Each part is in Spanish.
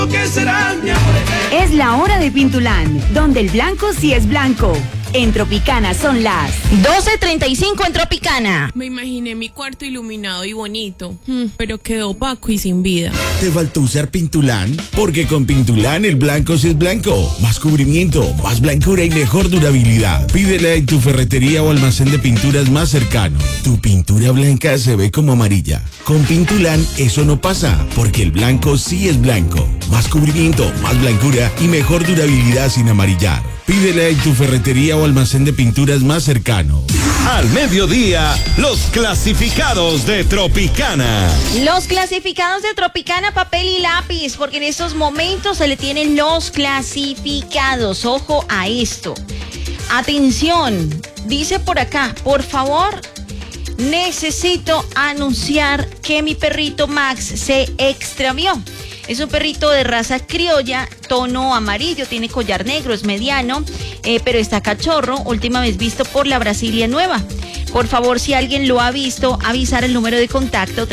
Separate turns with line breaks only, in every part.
¿Qué será, mi amor?
Es la hora de Pintulán, donde el blanco sí es blanco. En Tropicana son las
12:35 en Tropicana.
Me imaginé mi cuarto iluminado y bonito, pero quedó opaco y sin vida.
¿Te faltó usar Pintulán? Porque con Pintulán el blanco sí es blanco. Más cubrimiento, más blancura y mejor durabilidad. Pídela en tu ferretería o almacén de pinturas más cercano. Tu pintura blanca se ve como amarilla. Con Pintulán eso no pasa, porque el blanco sí es blanco. Más cubrimiento, más blancura y mejor durabilidad sin amarillar. Pídela en tu ferretería o almacén de pinturas más cercano.
Al mediodía, los clasificados de Tropicana.
Los clasificados de Tropicana, papel y lápiz, porque en estos momentos se le tienen los clasificados. Ojo a esto. Atención, dice por acá, por favor, necesito anunciar que mi perrito Max se extravió. Es un perrito de raza criolla, tono amarillo, tiene collar negro, es mediano, pero está cachorro, última vez visto por la Brasilia Nueva. Por favor, si alguien lo ha visto, avisar el número de contacto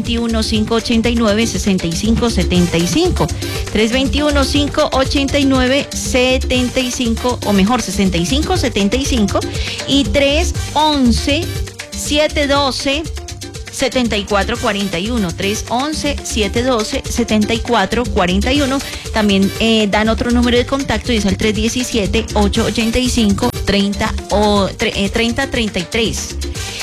321-589-6575. 321-589-75, o mejor, 6575 y 311-712 7441, 311-712-7441. También dan otro número de contacto y es el 317-885-3033.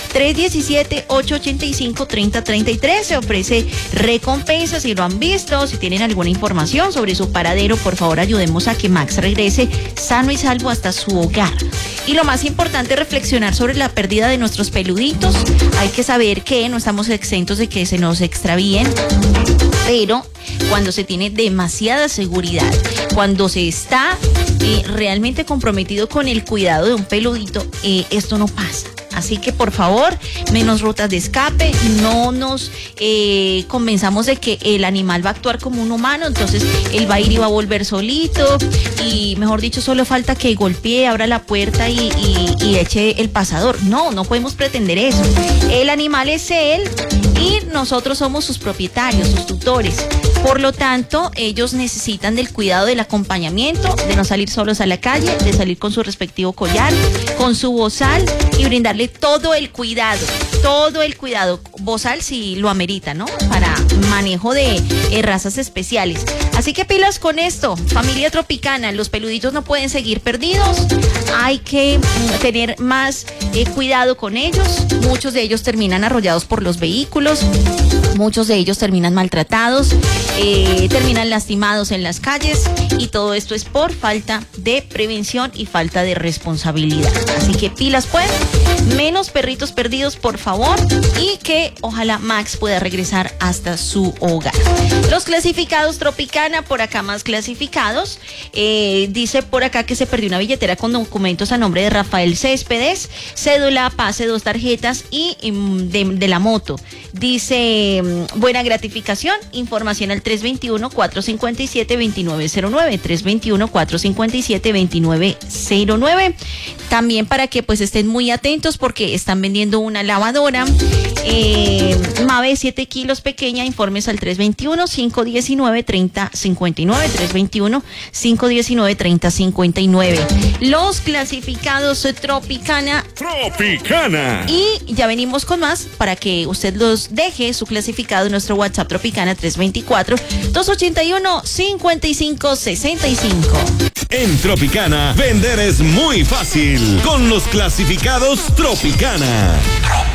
317-885-3033. Se ofrece recompensa si lo han visto, si tienen alguna información sobre su paradero. Por favor, ayudemos a que Max regrese sano y salvo hasta su hogar. Y lo más importante, reflexionar sobre la pérdida de nuestros peluditos. Hay que saber que no estamos exentos de que se nos extravíen, pero cuando se tiene demasiada seguridad, cuando se está realmente comprometido con el cuidado de un peludito, esto no pasa. Así que por favor, menos rutas de escape, no nos convenzamos de que el animal va a actuar como un humano, entonces él va a ir y va a volver solito, y mejor dicho, solo falta que golpee, abra la puerta y eche el pasador. No podemos pretender eso. El animal es él y nosotros somos sus propietarios, sus tutores. Por lo tanto, ellos necesitan del cuidado, del acompañamiento, de no salir solos a la calle, de salir con su respectivo collar, con su bozal y brindarle todo el cuidado, bozal si lo amerita, ¿no? Para manejo de razas especiales. Así que pilas con esto, familia Tropicana, los peluditos no pueden seguir perdidos, hay que tener más cuidado con ellos. Muchos de ellos terminan arrollados por los vehículos, muchos de ellos terminan maltratados, terminan lastimados en las calles, y todo esto es por falta de prevención y falta de responsabilidad. Así que pilas pues, menos perritos perdidos por favor, y que ojalá Max pueda regresar hasta su hogar. Los clasificados Tropicana, por acá más clasificados. Dice por acá que se perdió una billetera con documentos a nombre de Rafael Céspedes, cédula, pase, 2 tarjetas y de la moto. Dice buena gratificación, información al 321-457-2909, 321-457-2909. También para que pues estén muy atentos porque están vendiendo una lavadora Mave 7 kilos pequeña, informes al 321-519-3059, 321-519-3059. Los clasificados Tropicana. Y ya venimos con más para que usted los deje su clasificado en nuestro WhatsApp Tropicana 324-281-5565.
En Tropicana, vender es muy fácil con los clasificados Tropicana.